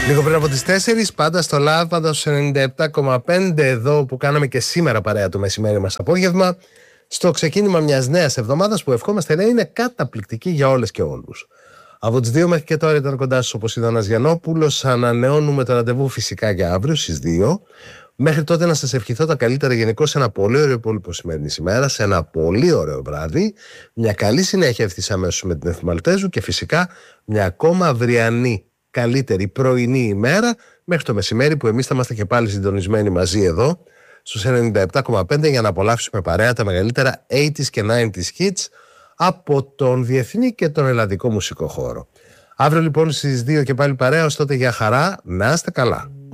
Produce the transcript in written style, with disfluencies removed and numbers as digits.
Λίγο πριν από τις 4, πάντα στο Love, πάντα στους 97,5 εδώ που κάναμε και σήμερα παρέα το μεσημέρι μας απόγευμα, στο ξεκίνημα μιας νέας εβδομάδας που ευχόμαστε να είναι καταπληκτική για όλες και όλους. Από τις 2 μέχρι και τώρα ήταν κοντά σας ο Ποσειδώνας Γιαννόπουλος. Ανανεώνουμε το ραντεβού φυσικά για αύριο στις 2. Μέχρι τότε να σας ευχηθώ τα καλύτερα γενικώς σε ένα πολύ ωραίο υπόλοιπο σημερινής ημέρα, σε ένα πολύ ωραίο βράδυ, μια καλή συνέχεια ευθύς αμέσως με την Εθιμαλτέζου και φυσικά μια ακόμα αυριανή καλύτερη πρωινή ημέρα μέχρι το μεσημέρι που εμείς θα είμαστε και πάλι συντονισμένοι μαζί εδώ στους 97,5 για να απολαύσουμε παρέα τα μεγαλύτερα 80s και 90s hits από τον διεθνή και τον ελλαδικό μουσικό χώρο. Αύριο λοιπόν στις 2 και πάλι παρέα, ως τότε για χαρά, να είστε καλά.